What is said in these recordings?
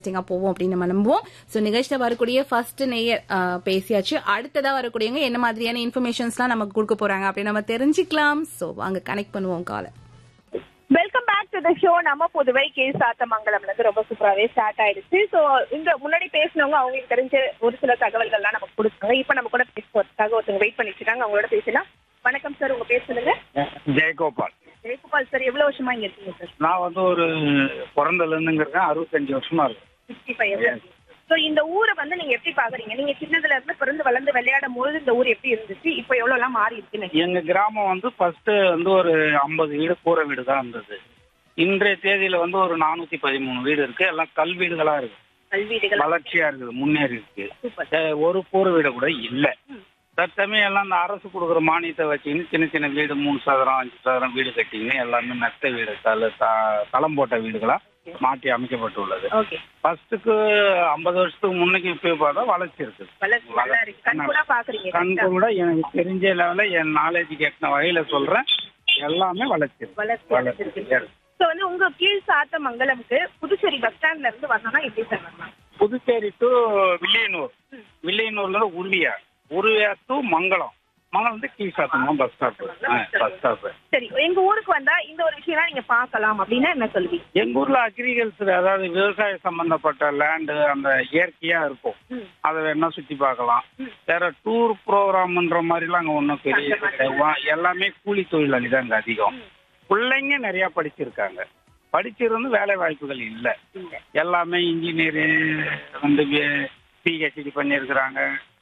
போவோம் அப்படின்னு நம்ம நம்புவோம். ஸோ நிகழ்ச்சியில வரக்கூடிய ஃபர்ஸ்ட் நேயர் பேசியாச்சு. அடுத்ததா வரக்கூடியவங்க என்ன மாதிரியான இன்ஃபர்மேஷன்ஸ்லாம் நமக்கு கொடுக்க போறாங்க அப்படின்னு நம்ம தெரிஞ்சுக்கலாம். ஸோ வாங்க கனெக்ட் பண்ணுவோம் காலை. Welcome back to the show. நம்ம புதுவை கே சாத்தமங்கலம்ல இருந்து ரொம்ப சூப்பராகவே ஸ்டார்ட் ஆயிடுச்சு. ஸோ இந்த முன்னாடி பேசினவங்க அவங்களுக்கு தெரிஞ்ச ஒரு சில தகவல்கள்லாம் நமக்கு கொடுத்தாங்க. இப்போ நம்ம கூட பேசுறதுக்காக ஒருத்தவங்க வெயிட் பண்ணிட்டு இருக்காங்க. அவங்களோட பேசலாம். வணக்கம் சார், உங்க பேர் சொல்லுங்க. ஜெயகோபால். ஜெயகோபால் சார், எவ்வளவு வருஷமா இங்க இருக்கீங்க சார்? நான் வந்து ஒரு பிறந்ததுல இருந்துங்கிறேன் 65 வருஷமா இருக்கு. 65 years. ஸோ இந்த ஊரை வந்து நீங்க எப்படி பாக்குறீங்க? நீங்க சின்னதுல இருந்து பிறந்து வளர்ந்து விளையாடும் போது இந்த ஊர் எப்படி இருந்துச்சு, இப்போ எவ்வளவு எல்லாம் மாறி இருக்குன்னு? எங்க கிராமம் வந்து ஃபர்ஸ்ட் வந்து ஒரு 50 வீடு கூரை வீடு தான் இருந்தது. இன்றைய தேதியில வந்து ஒரு 413 வீடு இருக்கு. எல்லாம் கல் வீடுகளா இருக்கு. கல்வீடுகள் வளர்ச்சியா இருக்குது, முன்னேறி இருக்கு. சூப்பர். ஒரு கூரை வீடு கூட இல்ல. தற்சமயம் எல்லாம் இந்த அரசு கொடுக்குற மானியத்தை வச்சுக்கின்னு சின்ன சின்ன வீடு 3 சதுரம் 5 சதுரம் வீடு கட்டிங்க எல்லாமே மெத்த வீடு தளம் போட்ட வீடுகளா மாற்றி அமைக்கப்பட்டுள்ளது. ஓகே. ஃபர்ஸ்ட்டுக்கு 50 வருஷத்துக்கு முன்னுக்கு இப்போ பார்த்தா வளர்ச்சி இருக்குது. வளர்ச்சி நல்லா இருக்கு. கண் கூட பாக்குறீங்க. கண் கூட எனக்கு தெரிஞ்ச லெவலில் என் நாலேஜுக்கு எட்டின வகையில சொல்றேன், எல்லாமே வளர்ச்சி இருக்கு. ஸோ வந்து உங்க கீழ் சாத்தமங்கலம்க்கு புதுச்சேரி பஸ் ஸ்டாண்ட்ல இருந்து வரணும்னா எப்படி சார் வரலாம்? புதுச்சேரி டு வில்லியனூர், வில்லியனூர்ல இருந்து உருவியா டு மங்களம் வந்து கீழ் சாத்தமங்கலம் பஸ் ஸ்டாப். சரி, எங்க ஊருக்கு வந்தா இந்த ஒரு விஷயம் நீங்க பார்க்கலாம் அப்படின்னா என்ன சொல்லுவீங்க? எங்க ஊர்ல அக்ரிகல்ச்சர், அதாவது விவசாய சம்பந்தப்பட்ட லேண்டு அந்த இயற்கையா இருக்கும். அதை வேணா சுத்தி பார்க்கலாம். வேற டூர் ப்ரோக்ராம்ன்ற மாதிரிலாம் அங்க ஒன்றும் பெரிய எல்லாமே கூலி தொழிலாளி தான் அங்க அதிகம். பிள்ளைங்க நிறைய படிச்சிருக்காங்க. படிச்சிருந்து வேலை வாய்ப்புகள் இல்லை. எல்லாமே இன்ஜினியரு வந்து பிஹெச்டி பண்ணியிருக்கிறாங்க,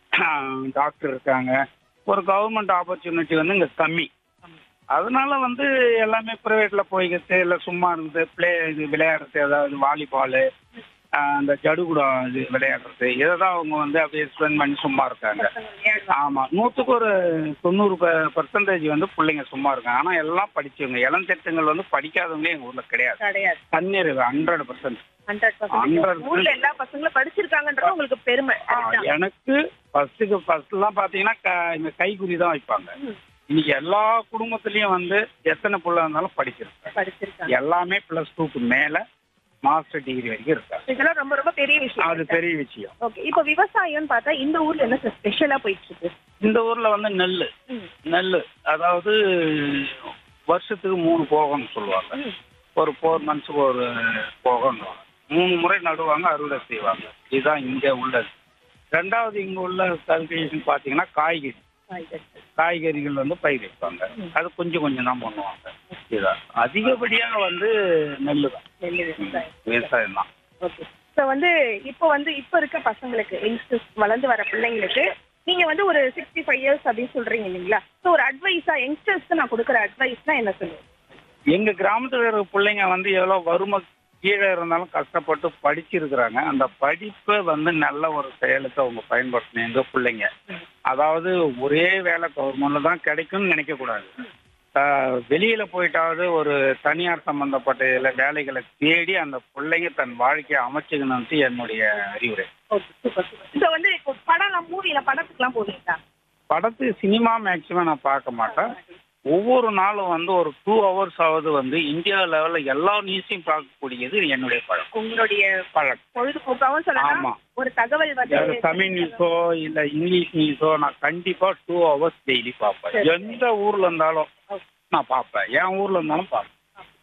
டாக்டர் இருக்காங்க. ஒரு கவர்மெண்ட் ஆப்பர்ச்சுனிட்டி வந்து இங்கே கம்மி. அதனால வந்து எல்லாமே ப்ரைவேட்ல போய்கிறது, இல்லை சும்மா இருந்து இது விளையாடுறது, அதாவது வாலிபாலு, அந்த ஜடுகுடம் இது விளையாடுறது, இதை தான் அவங்க வந்து அப்படியே ஸ்பெண்ட் பண்ணி சும்மா இருக்காங்க. ஆமாம், 100க்கு ஒரு 90% வந்து பிள்ளைங்க சும்மா இருக்காங்க. ஆனால் எல்லாம் படிச்சவங்க. இளந்திட்டங்கள் வந்து படிக்காதவங்களே எங்கள் ஊரில் கிடையாது. தண்ணீர் 100%. எல்லா பசங்களும் படிச்சிருக்காங்கன்றது உங்களுக்கு பெருமை. எனக்கு ஃபர்ஸ்ட்லாம் பாத்தீங்கன்னா இந்த கைக்குறி தான் வைப்பாங்க. இன்னைக்கு எல்லா குடும்பத்திலயும் வந்து எத்தனை பிள்ளை இருந்தாலும் படிச்சிருக்காங்க. எல்லாமே +2க்கு மேல மாஸ்டர் டிகிரி வரைக்கும் இருக்காங்க. இதெல்லாம் ரொம்ப ரொம்ப பெரிய விஷயம். அது பெரிய விஷயம். ஓகே. இப்போ விவசாயம்னு பார்த்தா இந்த ஊர்ல என்ன ஸ்பெஷலா போயிட்டு இருக்கு? இந்த ஊர்ல வந்து நெல், அதாவது வருஷத்துக்கு 3 போகம்னு சொல்லுவாங்க. ஒரு 4 monthsக்கு ஒரு போகம் 3 முறை நடுவாங்க, அறுவடை செய்வாங்க. இதுதான் இங்க உள்ளது. ரெண்டாவது இங்க உள்ள கல்டிவேஷன் பாத்தீங்கன்னா காய்கறிகள் வந்து பயிர் வைப்பாங்க. அது கொஞ்சம் தான் பண்ணுவாங்க. இதுதான் அதிகப்படியா வந்து நெல் தான், விவசாயம் தான். ஓகே. ஸோ வந்து இப்போ இருக்க பசங்களுக்கு, யங்ஸ்டர்ஸ் வளர்ந்து வர பிள்ளைங்களுக்கு நீங்க வந்து ஒரு 65 years அப்படின்னு சொல்றீங்க இல்லைங்களா? ஸோ ஒரு அட்வைஸா யங்ஸ்டர்ஸ்க்கு நான் கொடுக்குற அட்வைஸ்னா என்ன சொல்லுங்க? எங்க கிராமத்துல இருக்கிற பிள்ளைங்க வந்து எவ்வளவு வறுமை கீழே இருந்தாலும் கஷ்டப்பட்டு படிச்சிருக்கிறாங்க. அந்த படிப்பை வந்து நல்ல ஒரு செயலுக்கு அவங்க பயன்படுத்தணும் எங்க பிள்ளைங்க. அதாவது ஒரே வேலை கவர்மெண்ட்ல தான் கிடைக்கும்னு நினைக்க கூடாது. வெளியில போயிட்டாவது ஒரு தனியார் சம்பந்தப்பட்ட வேலைகளை தேடி அந்த பிள்ளைங்க தன் வாழ்க்கையை அமைச்சுக்கணும்னு என்னுடைய அறிவுரை. வந்து படம் மூவில படத்துக்குலாம் போவீங்களா? படத்துக்கு சினிமா மேக்சிமம் நான் பார்க்க மாட்டேன். ஒவ்வொரு நாளும் வந்து ஒரு 2 hours ஆவது வந்து இந்தியா லெவலில் எல்லா நியூஸையும் பார்க்கக்கூடியது என்னுடைய பழக்கம். உங்களுடைய பழக்கம் பொழுதுபோக்காகவும் சொல்லலாம். ஆமா, ஒரு தகவல் வந்து தமிழ் நியூஸோ இல்லை இங்கிலீஷ் நியூஸோ நான் கண்டிப்பா 2 hours டெய்லி பார்ப்பேன். எந்த ஊர்ல இருந்தாலும் நான் பார்ப்பேன், என் ஊர்ல இருந்தாலும் பார்ப்பேன்.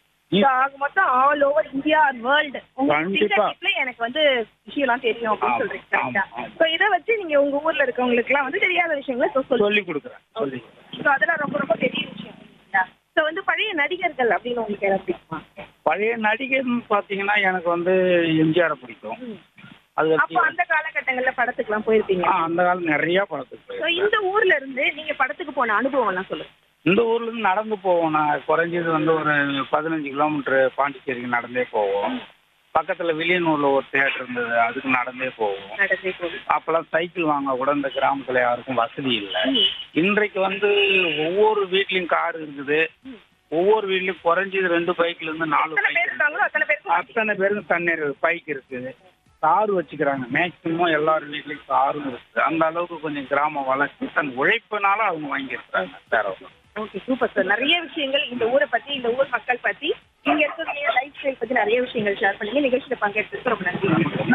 மொத்தம் ஆல் ஓவர் இந்தியா வேர்ல்டு கண்டிப்பா எனக்கு வந்து விஷயம்லாம் தெரியும் அப்படின்னு சொல்றீங்க. இதை வச்சு நீங்க உங்க ஊர்ல இருக்கவங்களுக்கு எல்லாம் வந்து தெரியாத விஷயங்களை சொல்லி கொடுக்குறேன். அதெல்லாம் ரொம்ப ரொம்ப பெரிய விஷயம். ஸோ வந்து பழைய நடிகர்கள் அப்படின்னு உங்களுக்கு என்ன பிடிக்குமா? பழைய நடிகர்னு பாத்தீங்கன்னா எனக்கு வந்து எம்ஜிஆர் பிடிக்கும். அப்போ அந்த காலகட்டங்கள்ல படத்துக்கு எல்லாம் போயிருப்பீங்க? அந்த காலம் நிறைய படத்துக்கு போயிருக்கேன். இந்த ஊர்ல இருந்து நீங்க படத்துக்கு போன அனுபவம் எல்லாம் சொல்லுங்க. இந்த ஊர்ல இருந்து நடந்து போவோம். நான் குறைஞ்சது வந்து ஒரு 15 கிலோமீட்டர் பாண்டிச்சேரிக்கு நடந்தே போவோம். பக்கத்துல வில்லியனூர்ல ஒரு தியேட்டர் இருந்தது, அதுக்கு நடந்தே போவோம். அப்பெல்லாம் சைக்கிள் வாங்க கூட இந்த கிராமத்துல யாருக்கும் வசதி இல்லை. இன்றைக்கு வந்து ஒவ்வொரு வீட்லயும் கார் இருக்குது. ஒவ்வொரு வீட்லயும் குறைஞ்சது 2 பைக்ல இருந்து 4 பைக், அத்தனை பேருக்கு தண்ணீர் பைக் இருக்குது. கார் வச்சுக்கிறாங்க. மேக்சிமம் எல்லாரும் வீட்லயும் காரும் இருக்குது. அந்த அளவுக்கு கொஞ்சம் கிராம வளர்ச்சி தன் உழைப்பினால அவங்க வாங்கியிருக்காங்க. வேற ஓகே, சூப்பர் சார். நிறைய விஷயங்கள் இந்த ஊரை பத்தி, இந்த ஊர் மக்கள் பத்தி, இங்க இருக்கக்கூடிய லைஃப் ஸ்டைல் பத்தி நிறைய விஷயங்கள் ஷேர் பண்ணீங்க. நிகழ்ச்சியில பங்கேற்றதுக்கு ரொம்ப நன்றி.